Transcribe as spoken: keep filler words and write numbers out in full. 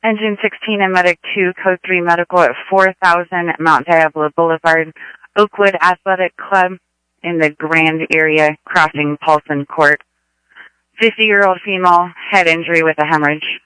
Engine sixteen and Medic two, Code three Medical at four thousand Mount Diablo Boulevard, Oakwood Athletic Club in the Grand area, crossing Paulson Court. fifty-year-old female, head injury with a hemorrhage.